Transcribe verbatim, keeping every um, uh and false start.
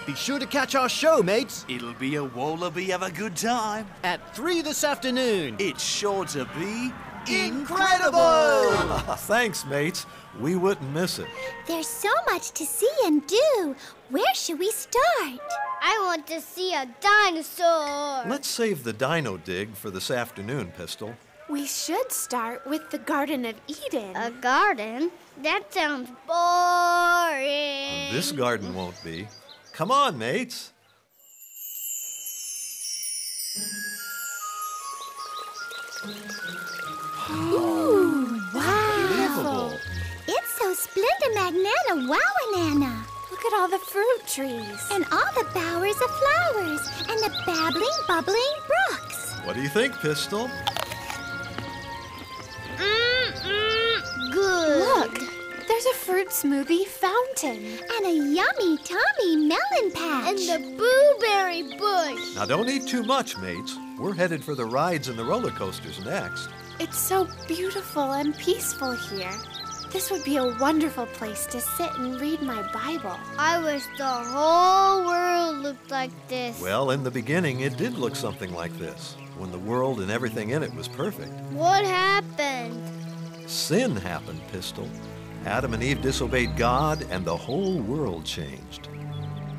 Be sure to catch our show, mates. It'll be a wallaby of a good time. At three this afternoon. It's sure to be incredible! Thanks, mates. We wouldn't miss it. There's so much to see and do. Where should we start? I want to see a dinosaur. Let's save the dino dig for this afternoon, Pistol. We should start with the Garden of Eden. A garden? That sounds boring. This garden won't be. Come on, mates. Ooh, wow. Unbelievable. It's so splendid, Magnana. Wow-anana. Look at all the fruit trees. And all the bowers of flowers. And the babbling, bubbling brooks. What do you think, Pistol? Mm-mm, good. Look, there's a fruit smoothie fountain. And a yummy, tummy melon patch. And the blueberry bush. Now, don't eat too much, mates. We're headed for the rides and the roller coasters next. It's so beautiful and peaceful here. This would be a wonderful place to sit and read my Bible. I wish the whole world looked like this. Well, in the beginning, it did look something like this, when the world and everything in it was perfect. What happened? Sin happened, Pistol. Adam and Eve disobeyed God, and the whole world changed.